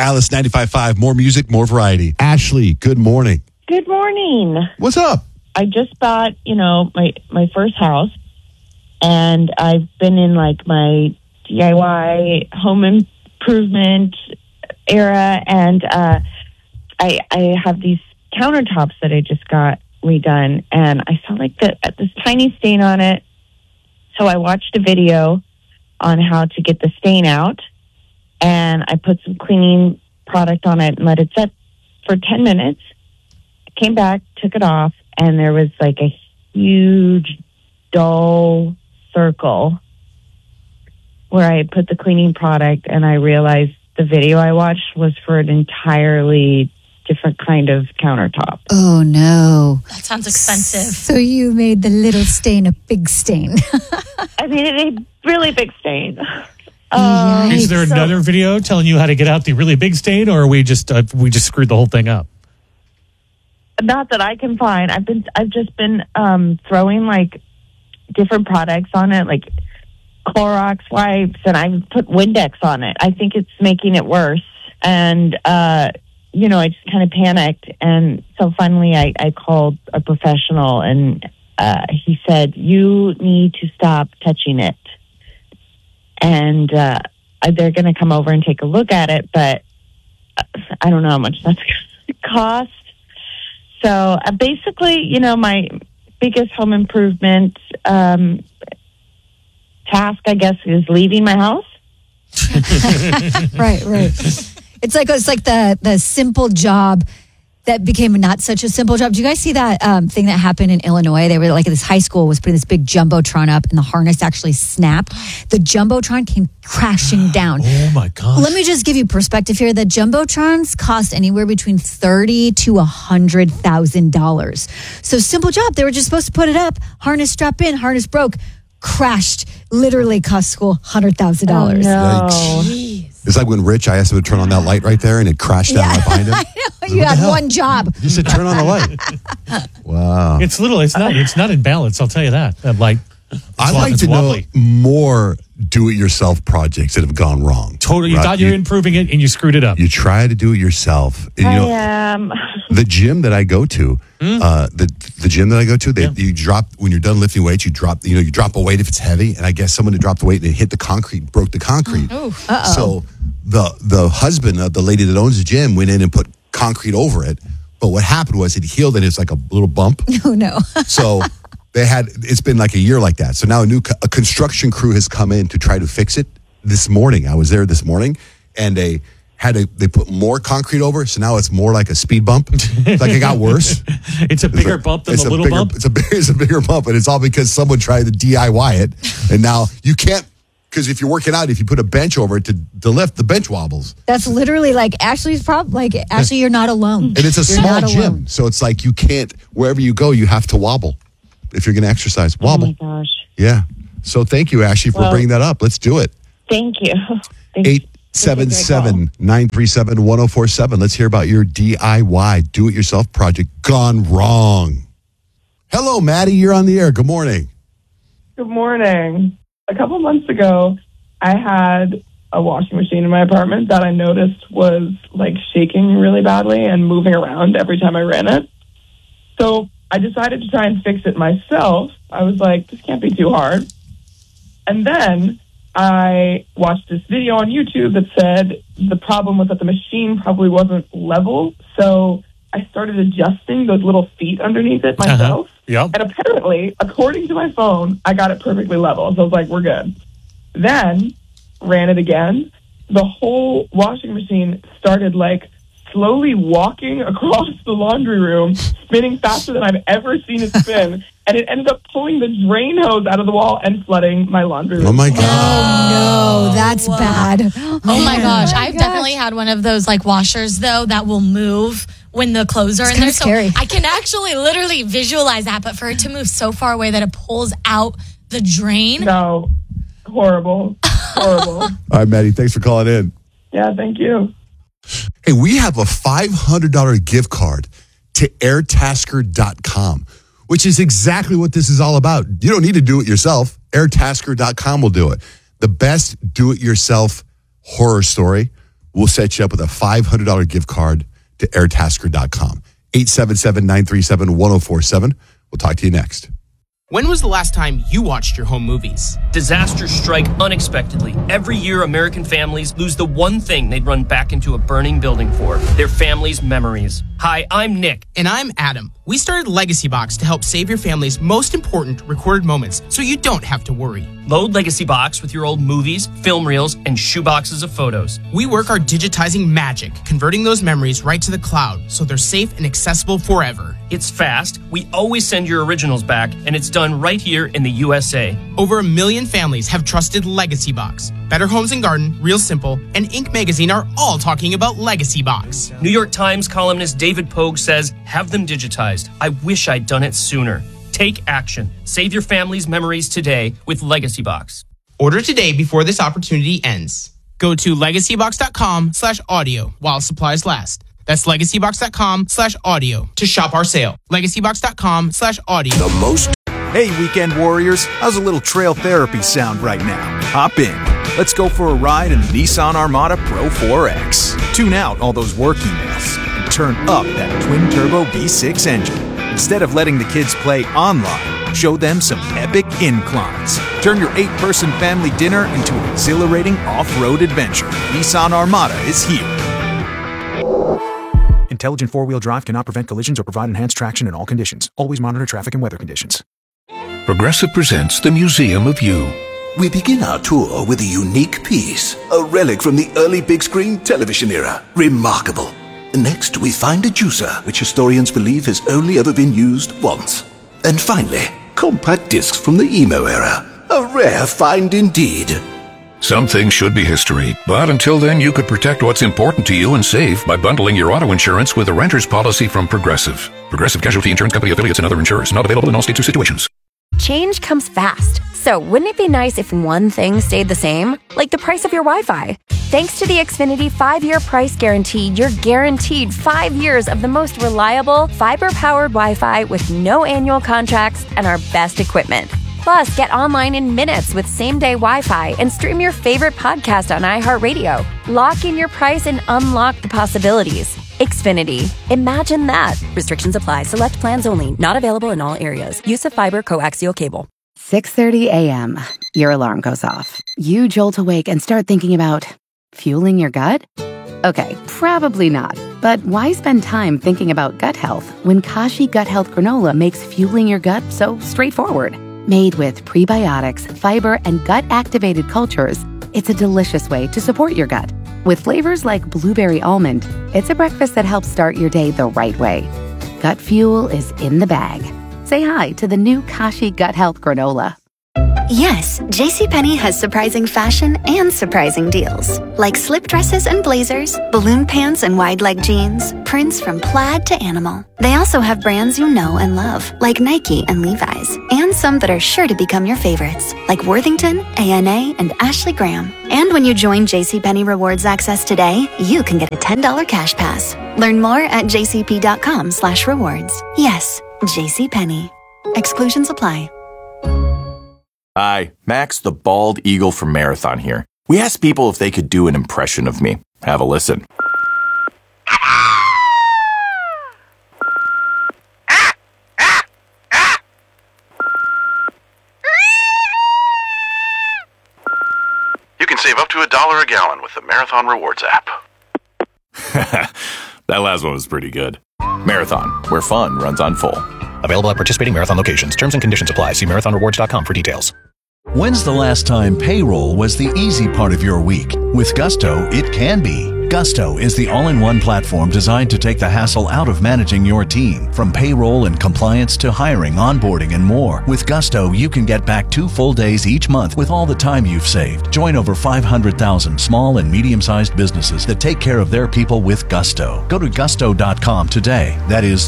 Alice 95.5. More music, more variety. Ashley, good morning. Good morning. What's up? I just bought, my first house, and I've been in like my DIY home improvement era, and I have these countertops that I just got redone, and I saw like this tiny stain on it. So I watched a video on how to get the stain out, and I put some cleaning product on it and let it set for 10 minutes. I came back, took it off, and there was like a huge dull circle where I put the cleaning product, and I realized the video I watched was for an entirely different kind of countertop. Oh, no. That sounds expensive. So you made the little stain a big stain. I mean, a really big stain. Is there another video telling you how to get out the really big stain, or are we just screwed the whole thing up? Not that I can find. I've just been throwing like different products on it, like Clorox wipes, and I've put Windex on it. I think it's making it worse. And I just kind of panicked. And so finally I called a professional, and he said, you need to stop touching it. And they're going to come over and take a look at it, but I don't know how much that's going to cost. So basically, my biggest home improvement task, I guess, is leaving my house. Right. It's like the simple job that became not such a simple job. Do you guys see that thing that happened in Illinois? They were like, this high school was putting this big Jumbotron up, and the harness actually snapped. The Jumbotron came crashing down. Oh my gosh. Let me just give you perspective here. The Jumbotrons cost anywhere between $30,000 to $100,000. So simple job. They were just supposed to put it up, harness strap in, harness broke, crashed, literally cost school $100,000. Oh, no. It's like when I asked him to turn on that light right there, and it crashed down right behind him. I know. You had one job. You said turn on the light. Wow. It's not in balance, I'll tell you that. That light. I'd like to know more do-it-yourself projects that have gone wrong. Totally. You thought you were improving it, and you screwed it up. You try to do it yourself. And, I am. The gym that I go to, the gym that I go to, you drop, when you're done lifting weights, you drop a weight if it's heavy. And I guess someone had dropped the weight and it hit the concrete, broke the concrete. So the husband of the lady that owns the gym went in and put concrete over it. But what happened was it healed and it's like a little bump. Oh, no. So it's been like a year like that. So now a construction crew has come in to try to fix it this morning. I was there this morning, and they put more concrete over, so now it's more like a speed bump. It's like it got worse. It's a bigger bump than the little bump? It's a bigger bump, and it's all because someone tried to DIY it, and now you can't, because if you're working out, if you put a bench over it to lift, the bench wobbles. That's literally like Ashley's problem. Like, Ashley, you're not alone. And it's a small gym, so it's like you can't, wherever you go, you have to wobble. If you're going to exercise, wobble. Oh, my gosh. Yeah. So thank you, Ashley, for bringing that up. Let's do it. Thank you. 877-937-1047. Let's hear about your DIY, do-it-yourself project gone wrong. Hello, Maddie. You're on the air. Good morning. Good morning. A couple months ago, I had a washing machine in my apartment that I noticed was like shaking really badly and moving around every time I ran it. So I decided to try and fix it myself. I was like, this can't be too hard. And then I watched this video on YouTube that said the problem was that the machine probably wasn't level. So I started adjusting those little feet underneath it myself. Yep. And apparently, according to my phone, I got it perfectly level. So I was like, we're good. Then ran it again. The whole washing machine started like slowly walking across the laundry room, spinning faster than I've ever seen it spin. And it ended up pulling the drain hose out of the wall and flooding my laundry room. Oh, my God. Oh, no, that's bad. Oh, my gosh. I've definitely had one of those like washers, though, that will move when the clothes are in there. Scary. So I can actually literally visualize that, but for it to move so far away that it pulls out the drain. No, horrible. All right, Maddie, thanks for calling in. Yeah, thank you. Hey, we have a $500 gift card to airtasker.com, which is exactly what this is all about. You don't need to do it yourself. Airtasker.com will do it. The best do-it-yourself horror story we'll set you up with a $500 gift card to airtasker.com. 877-937-1047. We'll talk to you next. When was the last time you watched your home movies? Disasters strike unexpectedly. Every year, American families lose the one thing they'd run back into a burning building for, their family's memories. Hi, I'm Nick. And I'm Adam. We started Legacy Box to help save your family's most important recorded moments so you don't have to worry. Load Legacy Box with your old movies, film reels, and shoeboxes of photos. We work our digitizing magic, converting those memories right to the cloud so they're safe and accessible forever. It's fast, we always send your originals back, and it's done right here in the USA. Over 1 million families have trusted Legacy Box. Better Homes and Garden, Real Simple, and Inc. Magazine are all talking about Legacy Box. New York Times columnist David Pogue says, have them digitized. I wish I'd done it sooner. Take action. Save your family's memories today with Legacy Box. Order today before this opportunity ends. Go to legacybox.com/audio while supplies last. That's legacybox.com/audio to shop our sale. Legacybox.com/audio. The most. Hey, weekend warriors. How's a little trail therapy sound right now? Hop in. Let's go for a ride in the Nissan Armada Pro 4X. Tune out all those work emails and turn up that twin-turbo V6 engine. Instead of letting the kids play online, show them some epic inclines. Turn your 8-person family dinner into an exhilarating off-road adventure. Nissan Armada is here. Intelligent four-wheel drive cannot prevent collisions or provide enhanced traction in all conditions. Always monitor traffic and weather conditions. Progressive presents the Museum of You. We begin our tour with a unique piece, a relic from the early big screen television era. Remarkable. Next, we find a juicer, which historians believe has only ever been used once. And finally, compact discs from the emo era. A rare find indeed. Some things should be history, but until then you could protect what's important to you and save by bundling your auto insurance with a renter's policy from Progressive. Progressive Casualty Insurance Company affiliates and other insurers. Not available in all states or situations. Change comes fast. So wouldn't it be nice if one thing stayed the same? Like the price of your Wi-Fi. Thanks to the Xfinity 5-year price guarantee, you're guaranteed 5 years of the most reliable, fiber-powered Wi-Fi with no annual contracts and our best equipment. Plus, get online in minutes with same-day Wi-Fi and stream your favorite podcast on iHeartRadio. Lock in your price and unlock the possibilities. Xfinity. Imagine that. Restrictions apply. Select plans only. Not available in all areas. Use of fiber coaxial cable. 6:30 a.m. Your alarm goes off. You jolt awake and start thinking about fueling your gut? Okay, probably not. But why spend time thinking about gut health when Kashi Gut Health Granola makes fueling your gut so straightforward? Made with prebiotics, fiber, and gut-activated cultures, it's a delicious way to support your gut. With flavors like blueberry almond, it's a breakfast that helps start your day the right way. Gut fuel is in the bag. Say hi to the new Kashi Gut Health Granola. Yes, JCPenney has surprising fashion and surprising deals. Like slip dresses and blazers, balloon pants and wide leg jeans, prints from plaid to animal. They also have brands you know and love, like Nike and Levi's, and some that are sure to become your favorites, like Worthington, ANA, and Ashley Graham. And when you join JCPenney Rewards Access today, you can get a $10 cash pass. Learn more at jcp.com/rewards. Yes, JCPenney. Exclusions apply. Hi, Max the Bald Eagle from Marathon here. We asked people if they could do an impression of me. Have a listen. You can save up to $1 a gallon with the Marathon Rewards app. That last one was pretty good. Marathon, where fun runs on full. Available at participating Marathon locations. Terms and conditions apply. See marathonrewards.com for details. When's the last time payroll was the easy part of your week? With Gusto, it can be. Gusto is the all-in-one platform designed to take the hassle out of managing your team. From payroll and compliance to hiring, onboarding, and more. With Gusto, you can get back 2 full days each month with all the time you've saved. Join over 500,000 small and medium-sized businesses that take care of their people with Gusto. Go to gusto.com today. That is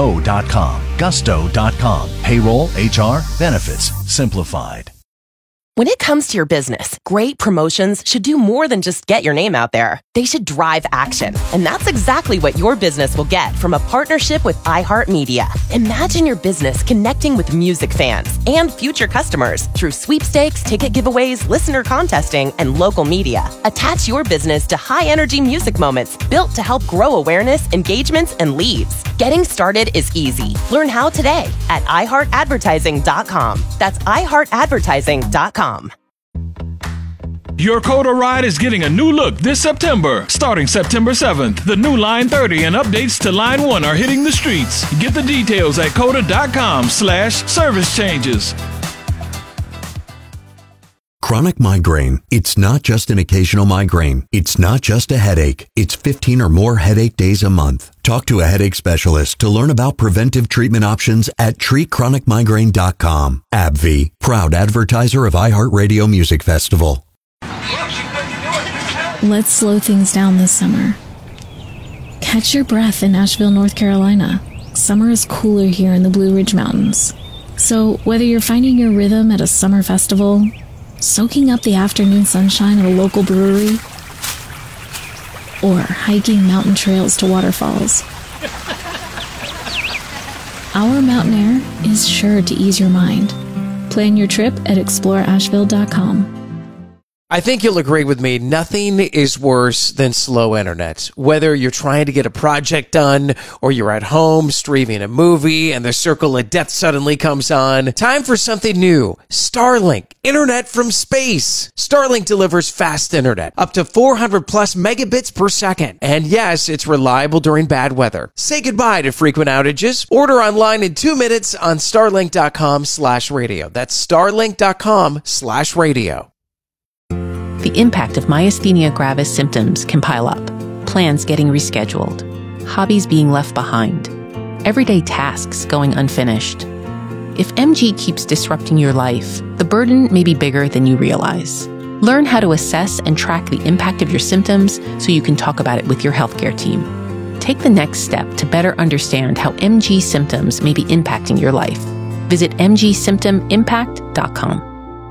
GUSTO.com. Gusto.com. Payroll, HR, benefits, simplified. When it comes to your business, great promotions should do more than just get your name out there. They should drive action. And that's exactly what your business will get from a partnership with iHeartMedia. Imagine your business connecting with music fans and future customers through sweepstakes, ticket giveaways, listener contesting, and local media. Attach your business to high-energy music moments built to help grow awareness, engagements, and leads. Getting started is easy. Learn how today at iHeartAdvertising.com. That's iHeartAdvertising.com. Your Coda ride is getting a new look this September. Starting September 7th, the new Line 30 and updates to Line 1 are hitting the streets. Get the details at coda.com/service changes. Chronic migraine. It's not just an occasional migraine. It's not just a headache. It's 15 or more headache days a month. Talk to a headache specialist to learn about preventive treatment options at treatchronicmigraine.com. AbbVie, proud advertiser of iHeartRadio Music Festival. Let's slow things down this summer. Catch your breath in Asheville, North Carolina. Summer is cooler here in the Blue Ridge Mountains. So whether you're finding your rhythm at a summer festival, soaking up the afternoon sunshine at a local brewery, or hiking mountain trails to waterfalls, our mountain air is sure to ease your mind. Plan your trip at exploreasheville.com. I think you'll agree with me, nothing is worse than slow internet. Whether you're trying to get a project done or you're at home streaming a movie and the circle of death suddenly comes on, time for something new. Starlink, internet from space. Starlink delivers fast internet, up to 400 plus megabits per second. And yes, it's reliable during bad weather. Say goodbye to frequent outages. Order online in 2 minutes on starlink.com/radio. That's starlink.com/radio. The impact of myasthenia gravis symptoms can pile up. Plans getting rescheduled. Hobbies being left behind. Everyday tasks going unfinished. If MG keeps disrupting your life, the burden may be bigger than you realize. Learn how to assess and track the impact of your symptoms so you can talk about it with your healthcare team. Take the next step to better understand how MG symptoms may be impacting your life. Visit mgsymptomimpact.com.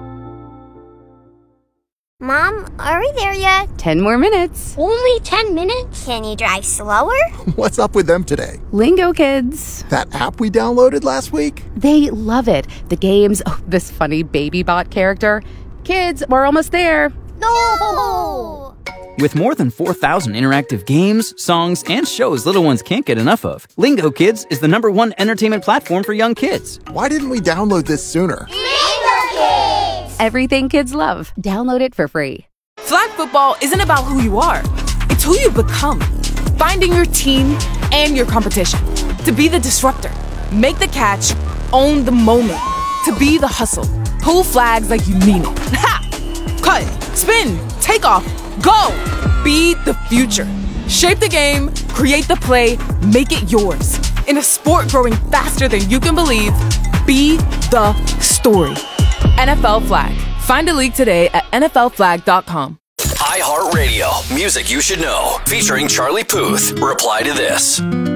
Mom, are we there yet? 10 more minutes. Only 10 minutes? Can you drive slower? What's up with them today? Lingo Kids. That app we downloaded last week? They love it. The games, this funny baby bot character. Kids, we're almost there. No! With more than 4,000 interactive games, songs, and shows little ones can't get enough of, Lingo Kids is the #1 entertainment platform for young kids. Why didn't we download this sooner? Lingo Kids! Everything kids love. Download it for free. Flag football isn't about who you are. It's who you become. Finding your team and your competition. To be the disruptor. Make the catch. Own the moment. To be the hustle. Pull flags like you mean it. Ha! Cut. Spin. Take off. Go! Be the future. Shape the game. Create the play. Make it yours. In a sport growing faster than you can believe, be the story. NFL Flag. Find a league today at nflflag.com. iHeartRadio, music you should know. Featuring Charlie Puth. Reply to this.